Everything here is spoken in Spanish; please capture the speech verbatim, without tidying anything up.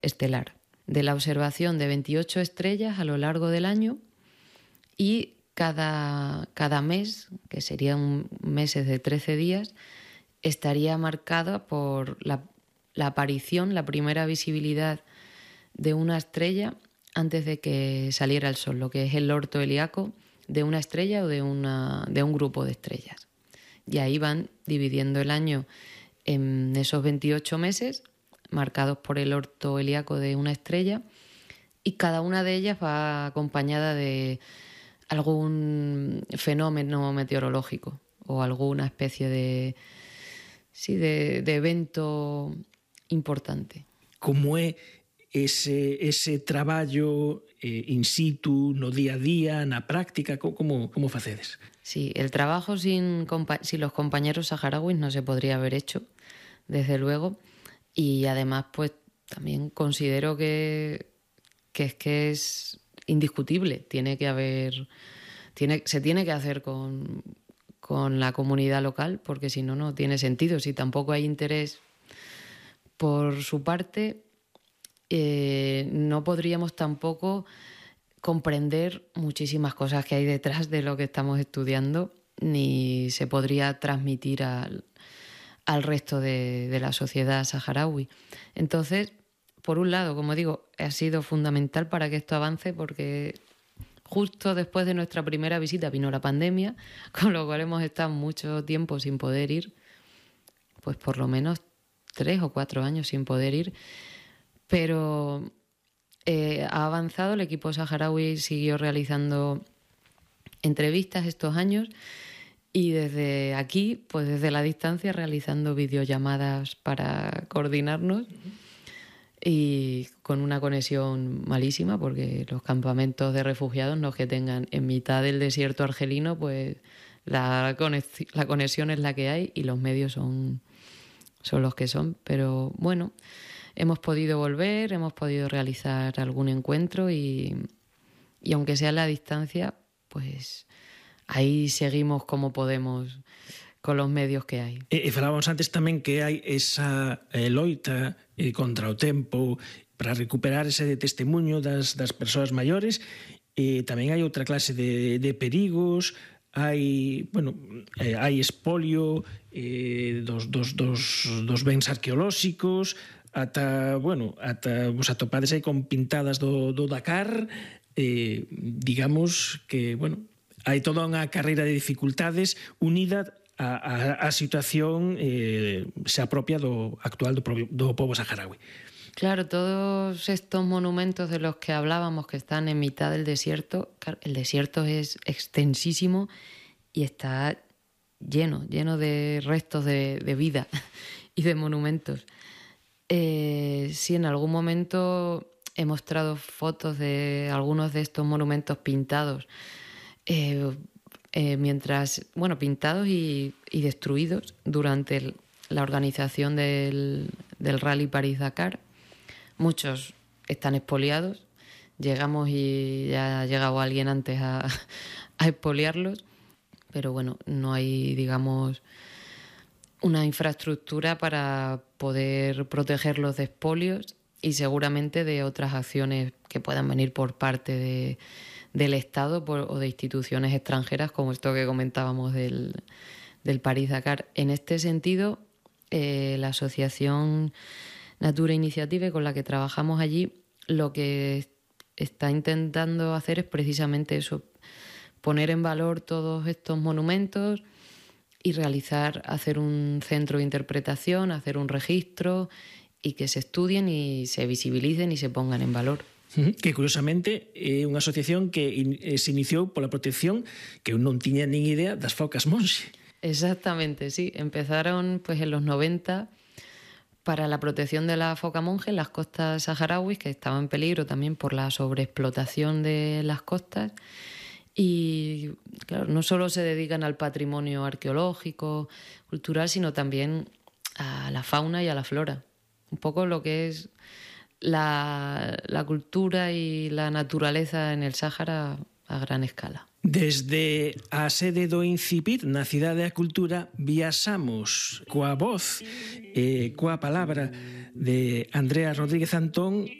estelar, de la observación de veintiocho estrellas a lo largo del año, y cada, cada mes, que serían meses de trece días, estaría marcada por la, la aparición, la primera visibilidad de una estrella antes de que saliera el sol, lo que es el orto helíaco de una estrella o de, una, de un grupo de estrellas. Y ahí van dividiendo el año en esos veintiocho meses, marcados por el orto helíaco de una estrella, y cada una de ellas va acompañada de algún fenómeno meteorológico o alguna especie de, sí, de, de evento importante. Como é ese, ese traballo eh, in situ, no día a día, na práctica, como, como facedes? Sí, el trabajo sin, sin los compañeros saharauis no se podría haber hecho, desde luego, y además pues también considero que, que es que es indiscutible, tiene que haber, tiene, se tiene que hacer con, con la comunidad local, porque si no, no tiene sentido. Si tampoco hay interés por su parte, eh, no podríamos tampoco comprender muchísimas cosas que hay detrás de lo que estamos estudiando, ni se podría transmitir al, al resto de, de la sociedad saharaui. Entonces, por un lado, como digo, ha sido fundamental para que esto avance, porque justo después de nuestra primera visita vino la pandemia, con lo cual hemos estado mucho tiempo sin poder ir, pues por lo menos tres o cuatro años sin poder ir, pero eh, ha avanzado, el equipo saharaui siguió realizando entrevistas estos años, y desde aquí, pues desde la distancia, realizando videollamadas para coordinarnos, y con una conexión malísima, porque los campamentos de refugiados, no es que tengan en mitad del desierto argelino, pues la, conex- la conexión es la que hay y los medios son, son los que son. Pero bueno, hemos podido volver, hemos podido realizar algún encuentro, y, y aunque sea a la distancia, pues aí seguimos como podemos con los medios que hai. E, e falábamos antes tamén que hai esa eh, loita eh, contra o tempo para recuperar ese testemunho das, das persoas maiores, e tamén hai outra clase de, de perigos, hai, bueno, eh, hai espolio eh, dos, dos, dos, dos bens arqueolóxicos, ata, bueno, ata vos atopades aí con pintadas do, do Dakar, eh, digamos que, bueno, hai toda unha carreira de dificultades unida a, a, a situación eh, xa propia do actual do, do povo saharaui. Claro, todos estos monumentos de los que hablábamos, que están en mitad del desierto, claro, el desierto es extensísimo y está lleno, lleno de restos de, de vida y de monumentos. Eh, sí, en algún momento he mostrado fotos de algunos de estos monumentos pintados, eh, eh, mientras, bueno, pintados y, y destruidos durante el, la organización del, del Rally París-Dakar. Muchos están expoliados, llegamos y ya ha llegado alguien antes a, a expoliarlos, pero bueno, no hay, digamos, una infraestructura para poder protegerlos de expolios y seguramente de otras acciones que puedan venir por parte de, del Estado por, o de instituciones extranjeras, como esto que comentábamos del, del París-Dakar. En este sentido, eh, la asociación Natura Initiative, con la que trabajamos allí, lo que está intentando hacer es precisamente eso, poner en valor todos estos monumentos y realizar, hacer un centro de interpretación, hacer un registro y que se estudien y se visibilicen y se pongan en valor. Que curiosamente é unha asociación que in, eh, se iniciou pola protección, que eu non tiña nin idea, das focas monxe. Exactamente, sí. Empezaron pues en los noventa para la protección de la foca monje en las costas saharauis, que estaban en peligro también por la sobreexplotación de las costas. Y claro, no solo se dedican al patrimonio arqueológico, cultural, sino también a la fauna y a la flora. Un poco lo que es la, la cultura y la naturaleza en el Sáhara a gran escala. Desde a sede do Incipit na Cidade da Cultura viaxamos coa voz e coa palabra de Andrea Rodríguez Antón